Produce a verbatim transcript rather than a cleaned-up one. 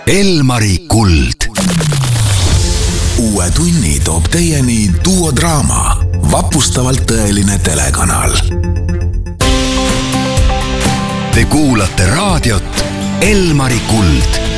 Elmari kuld. Uue tunni toob teieni Duo Draama, vapustavalt tõeline telekanal. Te kuulate raadiot Elmari kuld.